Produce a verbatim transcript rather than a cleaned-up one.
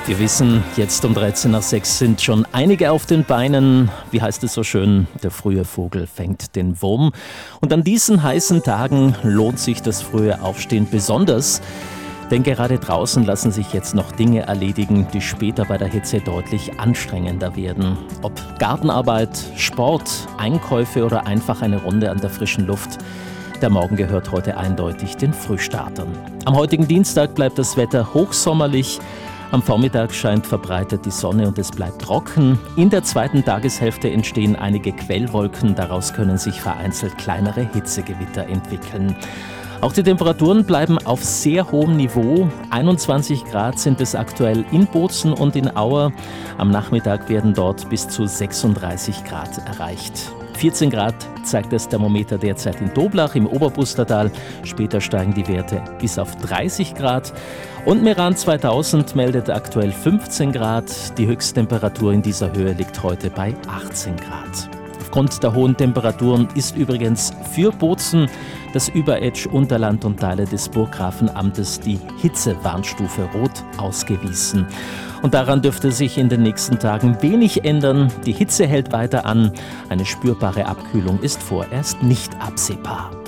Wir wissen, jetzt um dreizehn nach sechs sind schon einige auf den Beinen. Wie heißt es so schön, der frühe Vogel fängt den Wurm. Und an diesen heißen Tagen lohnt sich das frühe Aufstehen besonders. Denn gerade draußen lassen sich jetzt noch Dinge erledigen, die später bei der Hitze deutlich anstrengender werden. Ob Gartenarbeit, Sport, Einkäufe oder einfach eine Runde an der frischen Luft. Der Morgen gehört heute eindeutig den Frühstartern. Am heutigen Dienstag bleibt das Wetter hochsommerlich. Am Vormittag scheint verbreitet die Sonne und es bleibt trocken. In der zweiten Tageshälfte entstehen einige Quellwolken. Daraus können sich vereinzelt kleinere Hitzegewitter entwickeln. Auch die Temperaturen bleiben auf sehr hohem Niveau. einundzwanzig Grad sind es aktuell in Bozen und in Auer. Am Nachmittag werden dort bis zu sechsunddreißig Grad erreicht. vierzehn Grad zeigt das Thermometer derzeit in Doblach im Oberpustertal. Später steigen die Werte bis auf dreißig Grad. Und Meran zweitausend meldet aktuell fünfzehn Grad. Die Höchsttemperatur in dieser Höhe liegt heute bei achtzehn Grad. Aufgrund der hohen Temperaturen ist übrigens für Bozen, das Überetsch, Unterland und Teile des Burggrafenamtes die Hitzewarnstufe Rot ausgewiesen. Und daran dürfte sich in den nächsten Tagen wenig ändern. Die Hitze hält weiter an. Eine spürbare Abkühlung ist vorerst nicht absehbar.